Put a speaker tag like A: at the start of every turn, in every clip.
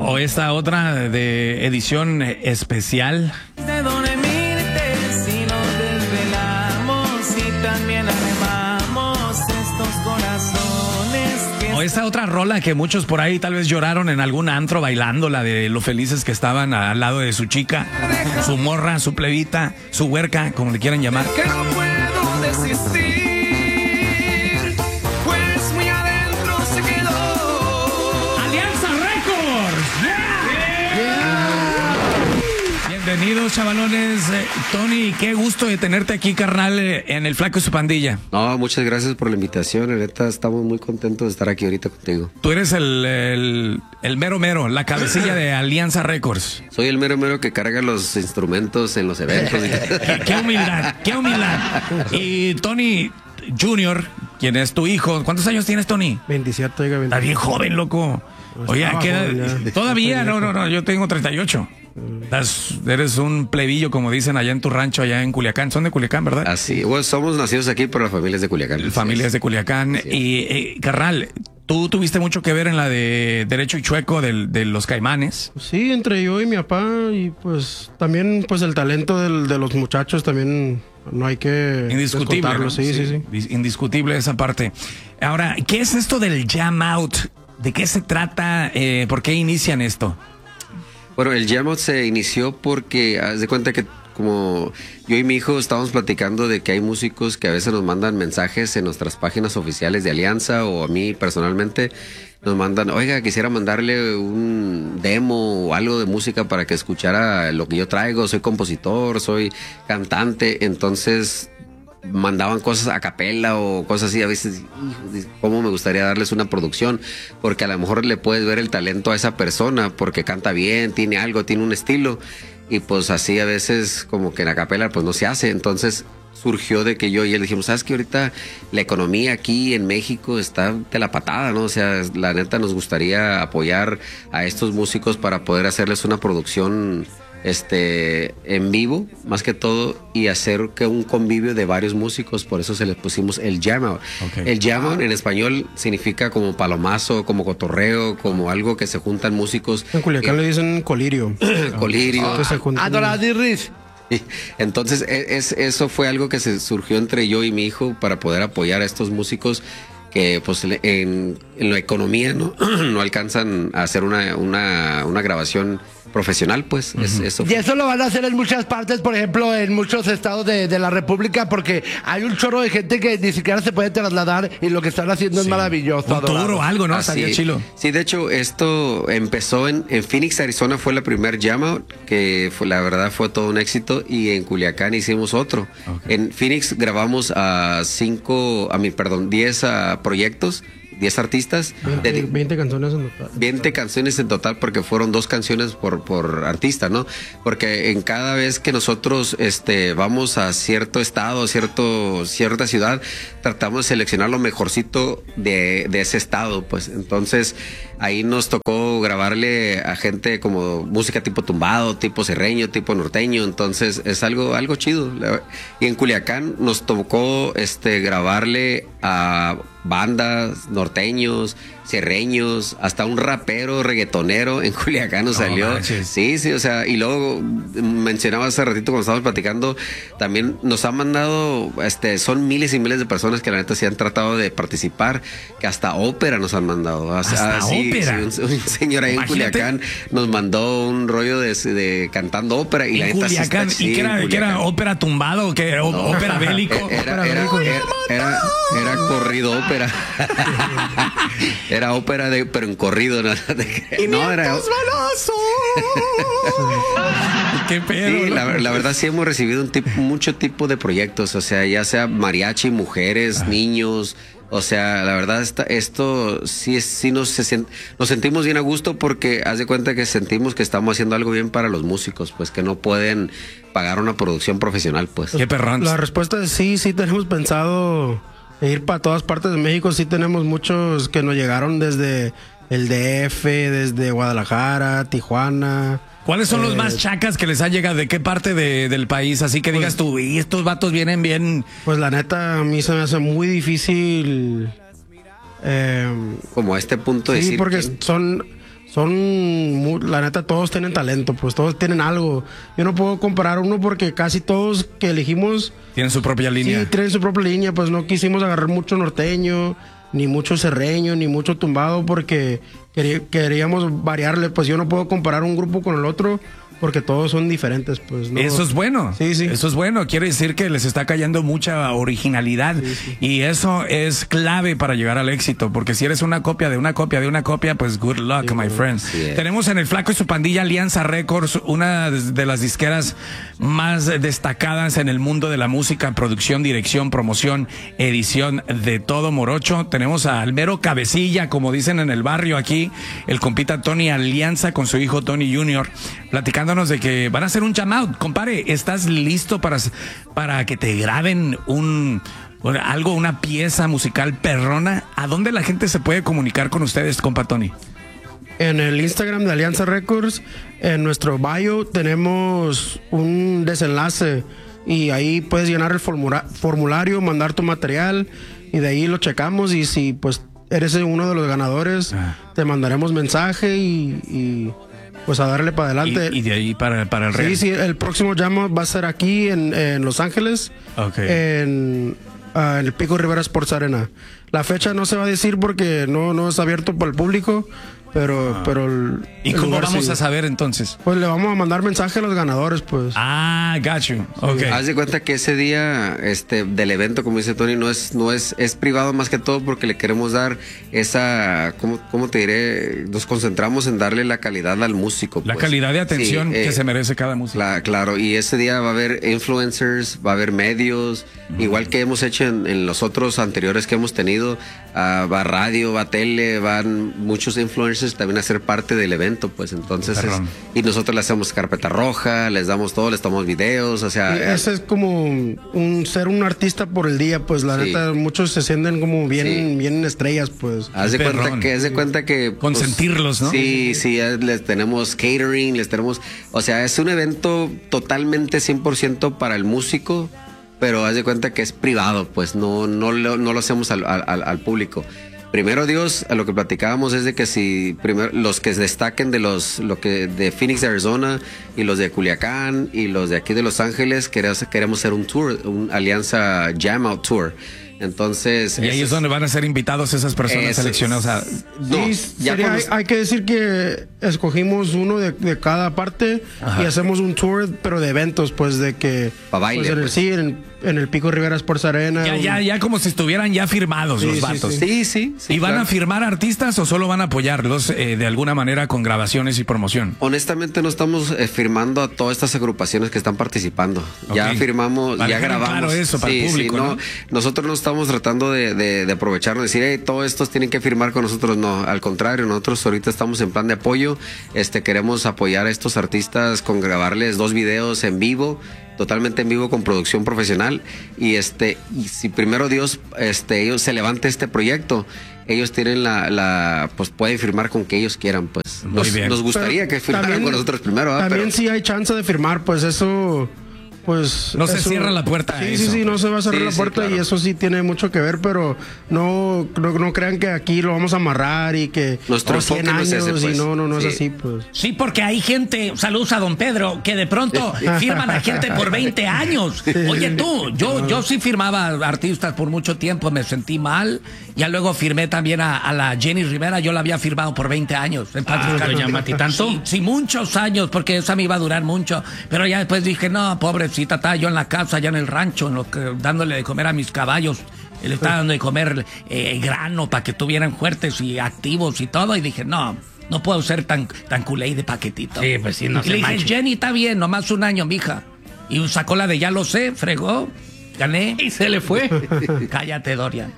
A: O esta otra de edición especial.
B: De donde mirte, si nos desvelamos y también animamos estos corazones que...
A: O esta otra rola que muchos por ahí tal vez lloraron en algún antro bailando, la de lo felices que estaban al lado de su chica, su morra, su plebita, su huerca, como le quieran llamar.
B: Que no puedo desistir, pues muy adentro se quedó.
A: Alianza Records. Bienvenidos, chavalones. Tony, qué gusto de tenerte aquí, carnal, en El Flaco y su pandilla.
C: No, muchas gracias por la invitación. La neta, estamos muy contentos de estar aquí ahorita contigo.
A: Tú eres el mero mero, la cabecilla de Alianza Records.
C: Soy el mero mero que carga los instrumentos en los eventos.
A: Qué humildad, qué humildad. Y Tony Junior, quien es tu hijo, ¿cuántos años tienes, Tony?
D: 27, oiga, 27.
A: Está bien joven, loco. Oye, todavía, no, yo tengo 38. Eres un plebillo, como dicen allá en tu rancho, allá en Culiacán. Son de Culiacán, ¿verdad?
C: Así, bueno, somos nacidos aquí, pero la familia es de Culiacán.
A: Familias de Culiacán.
C: Sí.
A: Y, carnal, tú tuviste mucho que ver en la de Derecho y Chueco de los Caimanes.
D: Sí, entre yo y mi papá, y pues también pues el talento de los muchachos también no hay que
A: Indiscutible, ¿no?
D: Sí.
A: Indiscutible esa parte. Ahora, ¿qué es esto del Jam Out? ¿De qué se trata? ¿Por qué inician esto?
C: Bueno, el Jam Out se inició porque, haz de cuenta que como yo y mi hijo estábamos platicando de que hay músicos que a veces nos mandan mensajes en nuestras páginas oficiales de Alianza, o a mí personalmente nos mandan, oiga, quisiera mandarle un demo o algo de música para que escuchara lo que yo traigo, soy compositor, soy cantante, entonces mandaban cosas a capela o cosas así. A veces, hijo, cómo me gustaría darles una producción, porque a lo mejor le puedes ver el talento a esa persona porque canta bien, tiene algo, tiene un estilo, y pues así a veces como que en la capela pues no se hace. Entonces surgió de que yo y él dijimos, sabes que ahorita la economía aquí en México está de la patada, ¿no? O sea, la neta nos gustaría apoyar a estos músicos para poder hacerles una producción en vivo, más que todo, y hacer que un convivio de varios músicos. Por eso se les pusimos el Jam Out. Okay. El Jam Out en español significa como palomazo, como cotorreo, como algo que se juntan músicos.
D: En Culiacán le dicen colirio.
C: Colirio. Entonces eso fue algo que se surgió entre yo y mi hijo para poder apoyar a estos músicos que pues en la economía no alcanzan a hacer una grabación profesional, pues. Eso
E: y eso lo van a hacer en muchas partes, por ejemplo, en muchos estados de la República, porque hay un chorro de gente que ni siquiera se puede trasladar y lo que están haciendo es maravilloso.
A: Un tour o algo, ¿no? Estaría chilo.
C: Sí, de hecho, esto empezó en Phoenix, Arizona, fue la primer Jam Out, que la verdad fue todo un éxito, y en Culiacán hicimos otro. Okay. En Phoenix grabamos 10 proyectos, 10 artistas.
D: 20 canciones en total.
C: 20 canciones en total, porque fueron 2 canciones por artista, ¿no? Porque en cada vez que nosotros vamos a cierto estado, cierta ciudad, tratamos de seleccionar lo mejorcito de ese estado, pues. Entonces, ahí nos tocó grabarle a gente como música tipo tumbado, tipo serreño, tipo norteño. Entonces, es algo chido. Y en Culiacán nos tocó grabarle a bandas, norteños, serreños, hasta un rapero reggaetonero en Culiacán nos salió. Manches. Sí, o sea, y luego mencionaba hace ratito cuando estábamos platicando, también nos han mandado, son miles y miles de personas que la neta sí han tratado de participar, que hasta ópera nos han mandado.
A: ¿Hasta ópera?
C: Sí, un señor ahí en Culiacán nos mandó un rollo de cantando ópera, y la neta
A: Culiacán, sí está, ¿y qué era ópera tumbado o qué? ¿Ópera bélico?
C: Era corrido ópera. Era ópera pero en corrido, ¿no? Era
A: qué pedo.
C: Sí, la verdad sí hemos recibido mucho tipo de proyectos, o sea, ya sea mariachi, mujeres, niños. O sea, la verdad esto sí nos sentimos bien a gusto, porque haz de cuenta que sentimos que estamos haciendo algo bien para los músicos, pues, que no pueden pagar una producción profesional, pues.
A: Qué perrón.
D: La respuesta es sí tenemos pensado ir para todas partes de México. Sí tenemos muchos que nos llegaron desde el DF, desde Guadalajara, Tijuana.
A: ¿Cuáles son los más chacas que les ha llegado? ¿De qué parte del país? Así que digas tú, y estos vatos vienen bien.
D: Pues la neta, a mí se me hace muy difícil.
C: Como a este punto de decir.
D: Sí, porque son la neta, todos tienen talento, pues todos tienen algo. Yo no puedo comparar uno porque casi todos que elegimos
A: Tienen su propia línea.
D: sí tienen su propia línea, pues no quisimos agarrar mucho norteño, ni mucho serreño, ni mucho tumbado porque queríamos variarle, pues yo no puedo comparar un grupo con el otro porque todos son diferentes, pues. ¿No?
A: Eso es bueno.
D: Sí, sí.
A: Eso es bueno. Quiere decir que les está cayendo mucha originalidad. Y eso es clave para llegar al éxito. Porque si eres una copia de una copia de una copia, pues good luck, my friend. Tenemos en El Flaco y su pandilla Alianza Records, una de las disqueras más destacadas en el mundo de la música, producción, dirección, promoción, edición, de todo morocho. Tenemos a Almero Cabecilla, como dicen en el barrio aquí, el compita Tony Alianza con su hijo Tony Jr., platicándonos de que van a hacer un jam out. Compare, ¿estás listo para que te graben una pieza musical perrona? ¿A dónde la gente se puede comunicar con ustedes, compa Tony?
D: En el Instagram de Alianza Records, en nuestro bio tenemos un desenlace y ahí puedes llenar el formulario, mandar tu material y de ahí lo checamos y si pues eres uno de los ganadores, te mandaremos mensaje y pues a darle para adelante.
A: Y de ahí para el real.
D: Sí, el próximo jam va a ser aquí en Los Ángeles, en el Pico Rivera Sports Arena. La fecha no se va a decir porque no es abierto para el público, pero
A: ¿Y cómo vamos a saber entonces?
D: Pues le vamos a mandar mensaje a los ganadores, pues.
A: Got you. Okay.
C: Haz de cuenta que ese día del evento, como dice Tony, no es privado más que todo porque le queremos dar esa, ¿cómo te diré? Nos concentramos en darle la calidad al músico.
A: La
C: pues.
A: calidad de atención
C: Sí,
A: que se merece cada músico.
C: Claro, y ese día va a haber influencers, va a haber medios, igual que hemos hecho en los otros anteriores que hemos tenido, va radio, va tele, van muchos influencers también a ser parte del evento, pues entonces y nosotros le hacemos carpeta roja, les damos todo, les tomamos videos, o sea,
D: ese es como ser un artista por el día, pues la neta muchos se sienten como bien estrellas, pues.
C: Haz de cuenta que
A: consentirlos, ¿no?
C: Sí, les tenemos catering, les tenemos, o sea, es un evento totalmente 100% para el músico, pero haz de cuenta que es privado, pues no lo hacemos al público. Primero Dios, a lo que platicábamos es de que si primero los que destaquen de Phoenix, Arizona, y los de Culiacán y los de aquí de Los Ángeles, queremos hacer un tour, un Alianza Jam Out Tour. Entonces,
A: y ahí es donde van a ser invitados esas personas seleccionadas.
D: Hay que decir que escogimos uno de cada parte y hacemos un tour, pero de eventos, pues de que
C: para baile,
D: pues, en el Pico Rivera Sports Arena.
A: Ya como si estuvieran ya firmados los vatos.
C: Sí.
A: ¿Y van a firmar artistas o solo van a apoyarlos de alguna manera con grabaciones y promoción?
C: Honestamente no estamos firmando a todas estas agrupaciones que están participando. Ya firmamos, ya grabamos.
A: Claro, eso para el público, ¿no?
C: Nosotros no estamos tratando de aprovecharnos, decir, hey, todos estos tienen que firmar con nosotros. No, al contrario, nosotros ahorita estamos en plan de apoyo. Queremos apoyar a estos artistas con grabarles 2 videos en vivo, totalmente en vivo con producción profesional y si primero Dios ellos se levante este proyecto, ellos tienen pues pueden firmar con que ellos quieran, pues. Nos gustaría que firmaran con nosotros primero,
D: también si hay chance de firmar, pues eso pues
A: no se cierra la puerta.
D: Sí, no se va a cerrar la puerta, claro. Y eso sí tiene mucho que ver, pero no crean que aquí lo vamos a amarrar y que
C: nuestro
D: 100 años
C: es ese, pues.
D: Y no es así, pues.
F: Sí, porque hay gente, saludos a don Pedro, que de pronto firman a gente por 20 años. Oye tú, yo sí firmaba artistas por mucho tiempo, me sentí mal. Ya luego firmé también a la Jenny Rivera, yo la había firmado por 20 años. ¿Doña Mati tanto? Sí, muchos años, porque esa me iba a durar mucho. Pero ya después dije, no, pobrecita, estaba yo en la casa, allá en el rancho, dándole de comer a mis caballos. Le estaba dando de comer grano para que estuvieran fuertes y activos y todo. Y dije, no puedo ser tan culé de paquetito. Sí, pues sí, no y se le dije, manche. Jenny, está bien, nomás un año, mija. Y sacó la de ya lo sé, fregó. Gané. Y se le fue. Cállate, Dorian.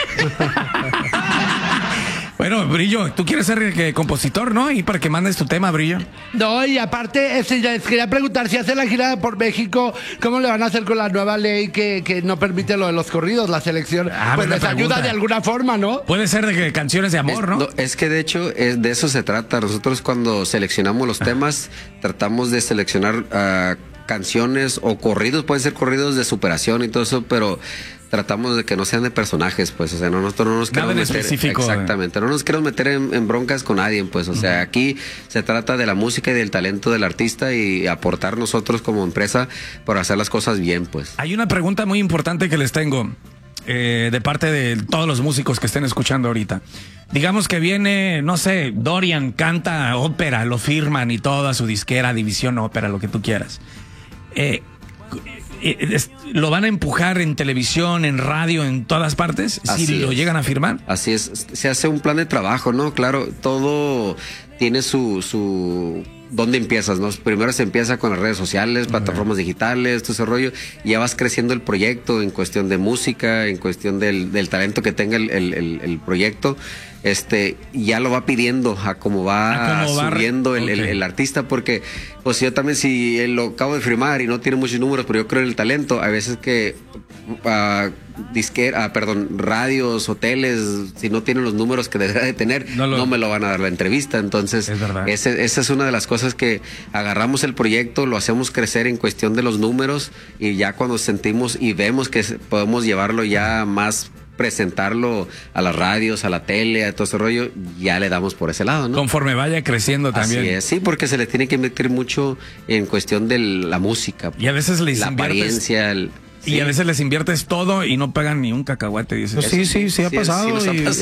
A: Bueno, Brillo, tú quieres ser compositor, ¿no? Y para que mandes tu tema, Brillo.
E: No, y aparte, ya les quería preguntar, si hacen la gira por México, ¿cómo le van a hacer con la nueva ley que no permite lo de los corridos, la selección? Pues les ayuda de alguna forma, ¿no?
A: Puede ser de canciones de amor, ¿no?
C: Es que de hecho, de eso se trata. Nosotros cuando seleccionamos los temas, tratamos de seleccionar canciones o corridos, pueden ser corridos de superación y todo eso, pero tratamos de que no sean de personajes, pues, o sea, nosotros no nos queremos meter,
A: específico,
C: exactamente, no nos queremos meter en broncas con nadie, pues, o sea, aquí se trata de la música y del talento del artista y aportar nosotros como empresa por hacer las cosas bien, pues.
A: Hay una pregunta muy importante que les tengo de parte de todos los músicos que estén escuchando ahorita. Digamos que viene, no sé, Dorian canta ópera, lo firman y toda su disquera, División Ópera, lo que tú quieras. ¿Lo van a empujar en televisión, en radio, en todas partes? Si lo llegan a firmar.
C: Así es, se hace un plan de trabajo, ¿no? Claro, todo tiene su ¿dónde empiezas? ¿No? Primero se empieza con las redes sociales, plataformas digitales, todo ese rollo, y ya vas creciendo el proyecto en cuestión de música, en cuestión del talento que tenga el proyecto. Ya lo va pidiendo a cómo va subiendo el artista, porque pues yo también, si lo acabo de firmar y no tiene muchos números, pero yo creo en el talento, a veces que radios, hoteles, si no tienen los números que debería de tener, no me lo van a dar la entrevista. Entonces, esa es una de las cosas que agarramos el proyecto, lo hacemos crecer en cuestión de los números, y ya cuando sentimos y vemos que podemos llevarlo ya más, presentarlo a las radios, a la tele, a todo ese rollo, ya le damos por ese lado, ¿no?
A: Conforme vaya creciendo también.
C: Así es, sí, porque se le tiene que invertir mucho en cuestión de la música.
A: Y a veces
C: la apariencia,
A: y a veces les inviertes todo y no pagan ni un cacahuate, dices.
D: Pues sí ha pasado.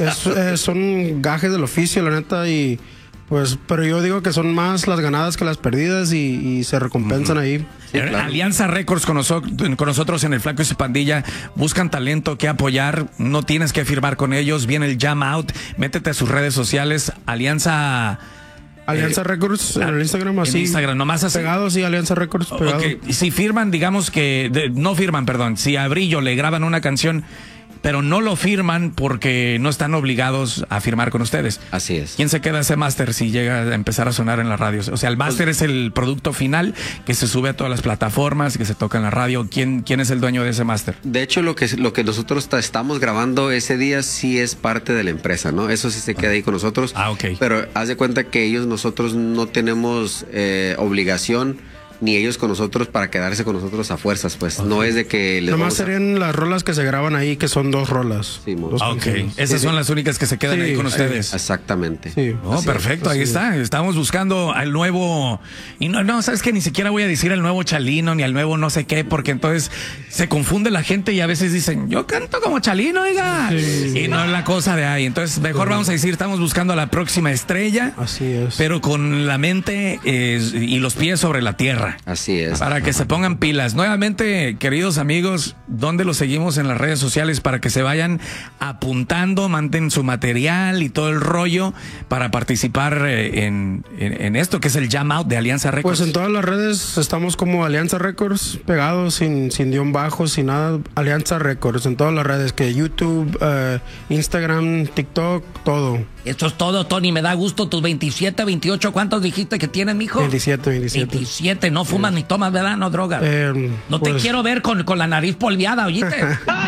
D: Son gajes del oficio, la neta, y pues, pero yo digo que son más las ganadas que las perdidas, y se recompensan ahí.
C: Sí, claro.
A: Alianza Records con nosotros en el Flaco y su pandilla. Buscan talento que apoyar. No tienes que firmar con ellos. Viene el Jam Out. Métete a sus redes sociales. Alianza
D: Records en el Instagram, así.
A: En Instagram, nomás así.
D: Pegado, sí, Alianza Records pegado.
A: Okay. Si firman, digamos que no firman, perdón. Si a Brillo le graban una canción, pero no lo firman porque no están obligados a firmar con ustedes.
C: Así es.
A: ¿Quién se queda ese máster si llega a empezar a sonar en la radio? O sea, el máster es el producto final que se sube a todas las plataformas, que se toca en la radio. ¿Quién es el dueño de ese máster?
C: De hecho, lo que nosotros estamos grabando ese día sí es parte de la empresa, ¿no? Eso sí se queda ahí con nosotros.
A: Ok.
C: Pero haz de cuenta que nosotros no tenemos obligación, ni ellos con nosotros, para quedarse con nosotros a fuerzas, pues. No es de que les
D: nomás serían las rolas que se graban ahí, que son 2 rolas.
C: Sí,
A: Esas son las únicas que se quedan ahí con ustedes.
C: Exactamente.
D: Sí.
A: Perfecto, ahí está. Estamos buscando al nuevo, y no, sabes que ni siquiera voy a decir al nuevo Chalino, ni al nuevo no sé qué, porque entonces se confunde la gente y a veces dicen, yo canto como Chalino, oiga. Y no es la cosa de ahí. Entonces mejor vamos a decir, estamos buscando a la próxima estrella.
D: Así es.
A: Pero con la mente y los pies sobre la tierra.
C: Así es.
A: Para que se pongan pilas. Nuevamente, queridos amigos, ¿dónde los seguimos en las redes sociales para que se vayan apuntando, manden su material y todo el rollo para participar en esto que es el Jam Out de Alianza Records?
D: Pues en todas las redes estamos como Alianza Records, pegados, sin guión bajo, sin nada. Alianza Records en todas las redes, que YouTube, Instagram, TikTok, todo.
F: Esto es todo, Tony. Me da gusto tus 27, 28. ¿Cuántos dijiste que tienes, mijo?
D: 27.
F: 27. No fumas ni tomas, ¿verdad? No drogas. No te
D: pues,
F: quiero ver con la nariz polviada, ¿oíste?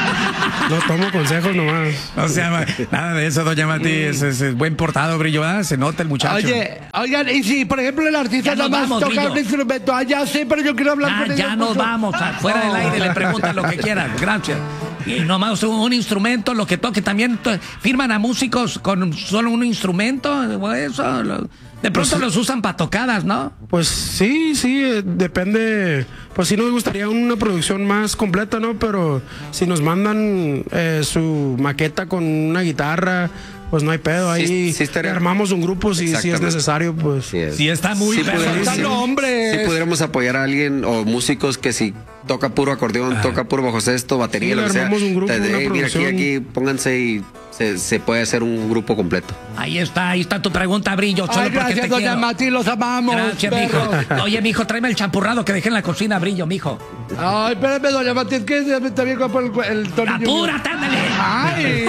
D: No tomo consejos nomás.
A: O sea, nada de eso, doña Mati. Es buen portado, Brillo, ¿verdad? Se nota el muchacho.
E: Oye, oigan, y si, por ejemplo, el artista
F: Ya nos
E: nada más
F: vamos,
E: toca
F: Brillo.
E: un instrumento, ya sé, pero yo quiero hablar con ellos.
F: Ya nos
E: mucho.
F: vamos. Fuera del aire le preguntan lo que quieran. Gracias. Y nomás un instrumento, lo que toque. También firman a músicos con solo un instrumento. Eso, de pronto los usan para tocadas, ¿no?
D: Pues sí, depende. Pues sí nos gustaría una producción más completa, ¿no? Pero si nos mandan su maqueta con una guitarra, pues no hay pedo. Ahí armamos un grupo si es necesario, pues.
A: Sí, está muy
C: Si pudiéramos apoyar a alguien o músicos que si toca puro acordeón, toca puro bajo sexto, batería, lo que sea.
D: Armamos un grupo, una
C: mira,
D: producción.
C: aquí, pónganse y se puede hacer un grupo completo.
F: Ahí está tu pregunta, Brillo. Solo
E: Ay,
F: porque
E: gracias,
F: te
E: doña
F: quiero.
E: Mati, los amamos.
F: Gracias,
E: perro.
F: mijo. Oye, mijo, tráeme el champurrado que dejé en la cocina, Brillo, mijo.
E: Ay, espérame, doña Mati, es que está bien guapo el tonillo.
F: ¡Apúrate, ándale!
E: Ay.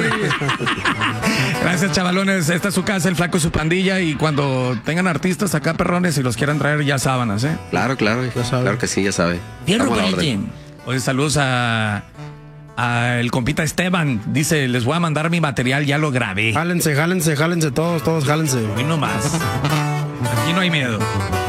A: Gracias, chavalones. Esta es su casa, el Flaco y su pandilla. Y cuando tengan artistas acá, perrones, y los quieran traer, ya sábanas, ¿eh?
C: Claro, claro que sí, ya sabe.
F: Fierro,
C: Estamos a la
F: Brillo.
C: orden.
A: Oye, saludos a el compita Esteban. Dice, les voy a mandar mi material, ya lo grabé.
D: Jálense todos, jálense.
A: Hoy no más. Aquí no hay miedo.